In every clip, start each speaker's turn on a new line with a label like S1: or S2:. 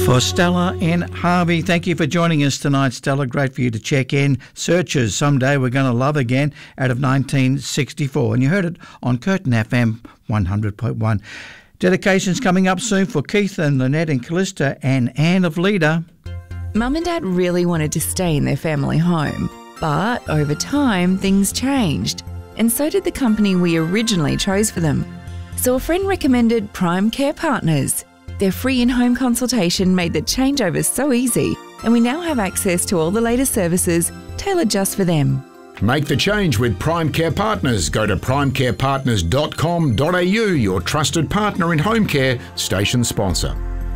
S1: For Stella in Harvey, thank you for joining us tonight, Stella. Great for you to check in. Searchers, Someday We're Gonna Love Again, out of 1964. And you heard it on Curtin FM 100.1. Dedications coming up soon for Keith and Lynette and Callista and Anne of Leda.
S2: Mum and Dad really wanted to stay in their family home, but over time things changed, and so did the company we originally chose for them. So a friend recommended Prime Care Partners. Their free in-home consultation made the changeover so easy, and we now have access to all the latest services tailored just for them.
S3: Make the change with Prime Care Partners. Go to primecarepartners.com.au, your trusted partner in home care, station sponsor.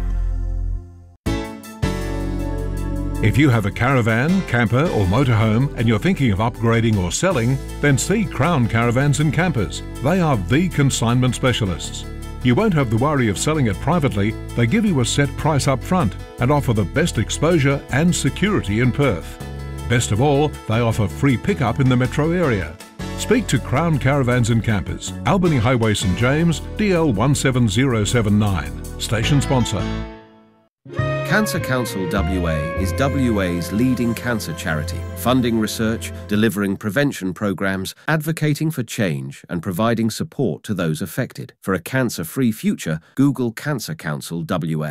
S4: If you have a caravan, camper or motorhome and you're thinking of upgrading or selling, then see Crown Caravans and Campers. They are the consignment specialists. You won't have the worry of selling it privately. They give you a set price up front and offer the best exposure and security in Perth. Best of all, they offer free pickup in the metro area. Speak to Crown Caravans and Campers, Albany Highway St James, DL 17079. Station sponsor.
S5: Cancer Council WA is WA's leading cancer charity, funding research, delivering prevention programs, advocating for change and providing support to those affected. For a cancer-free future, Google Cancer Council WA.